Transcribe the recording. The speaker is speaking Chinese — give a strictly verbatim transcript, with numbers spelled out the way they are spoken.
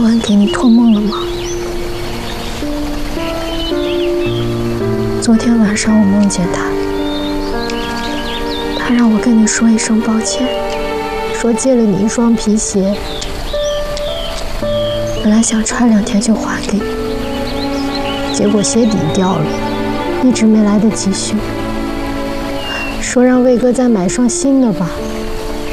晚给你托梦了吗？昨天晚上我梦见他，他让我跟你说一声抱歉，说借了你一双皮鞋，本来想穿两天就还给你，结果鞋底掉了，一直没来得及修，说让魏哥再买双新的吧。